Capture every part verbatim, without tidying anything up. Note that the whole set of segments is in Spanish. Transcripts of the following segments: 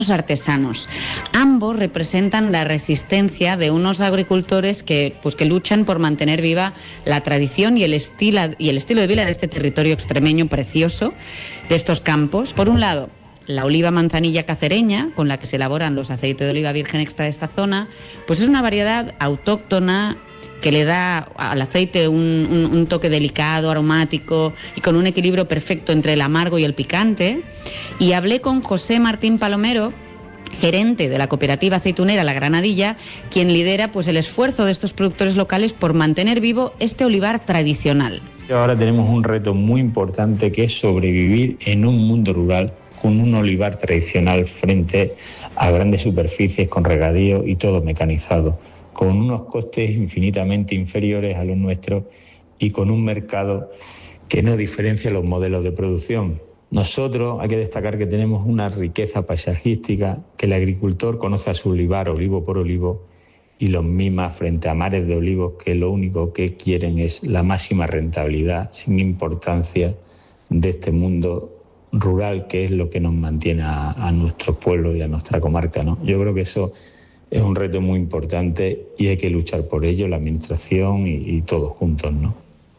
artesanos. Ambos representan la resistencia de unos agricultores que, pues, que luchan por mantener viva la tradición y el, estilo, y el estilo de vida de este territorio extremeño precioso, de estos campos. Por un lado, la oliva manzanilla cacereña, con la que se elaboran los aceites de oliva virgen extra de esta zona, pues es una variedad autóctona que le da al aceite un, un, un toque delicado, aromático y con un equilibrio perfecto entre el amargo y el picante. Y hablé con José Martín Palomero, gerente de la cooperativa aceitunera La Granadilla, quien lidera pues el esfuerzo de estos productores locales por mantener vivo este olivar tradicional. Ahora tenemos un reto muy importante, que es sobrevivir en un mundo rural con un olivar tradicional frente a grandes superficies con regadío y todo mecanizado, con unos costes infinitamente inferiores a los nuestros y con un mercado que no diferencia los modelos de producción. Nosotros hay que destacar que tenemos una riqueza paisajística, que el agricultor conoce a su olivar olivo por olivo y los mima frente a mares de olivos que lo único que quieren es la máxima rentabilidad, sin importancia de este mundo rural, que es lo que nos mantiene a, a nuestros pueblos y a nuestra comarca, ¿no? Yo creo que eso es un reto muy importante y hay que luchar por ello, la administración y, y todos juntos, ¿no?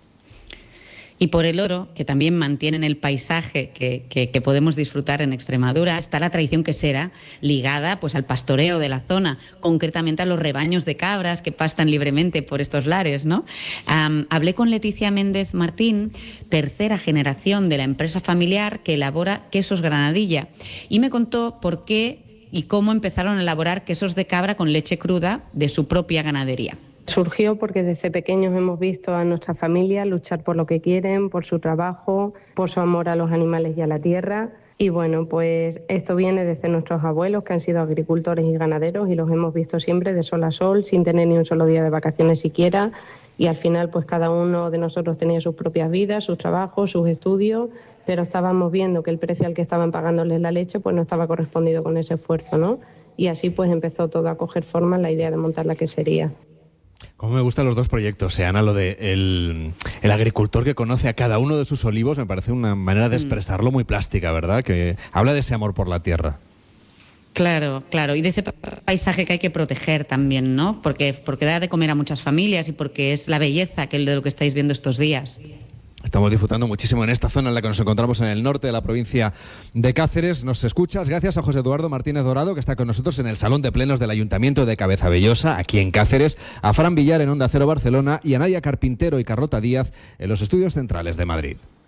Y por el oro, que también mantienen el paisaje que, que, que podemos disfrutar en Extremadura, está la tradición quesera ligada pues al pastoreo de la zona, concretamente a los rebaños de cabras que pastan libremente por estos lares, ¿no? Um, hablé con Leticia Méndez Martín, tercera generación de la empresa familiar que elabora quesos Granadilla, y me contó por qué y cómo empezaron a elaborar quesos de cabra con leche cruda de su propia ganadería. Surgió porque desde pequeños hemos visto a nuestra familia luchar por lo que quieren, por su trabajo, por su amor a los animales y a la tierra. Y bueno, pues esto viene desde nuestros abuelos, que han sido agricultores y ganaderos, y los hemos visto siempre de sol a sol, sin tener ni un solo día de vacaciones siquiera. Y al final, pues cada uno de nosotros tenía sus propias vidas, sus trabajos, sus estudios, pero estábamos viendo que el precio al que estaban pagándoles la leche pues no estaba correspondido con ese esfuerzo, ¿no? Y así pues empezó todo a coger forma la idea de montar la quesería. Cómo me gustan los dos proyectos, eh, Ana, lo de el, el agricultor que conoce a cada uno de sus olivos, me parece una manera de expresarlo muy plástica, ¿verdad? Que habla de ese amor por la tierra. Claro, claro, y de ese paisaje que hay que proteger también, ¿no? Porque, porque da de comer a muchas familias y porque es la belleza que de lo que estáis viendo estos días. Estamos disfrutando muchísimo en esta zona en la que nos encontramos en el norte de la provincia de Cáceres. Nos escuchas gracias a José Eduardo Martínez Dorado, que está con nosotros en el Salón de Plenos del Ayuntamiento de Cabezabellosa, aquí en Cáceres, a Fran Villar en Onda Cero Barcelona y a Nadia Carpintero y Carlota Díaz en los estudios centrales de Madrid.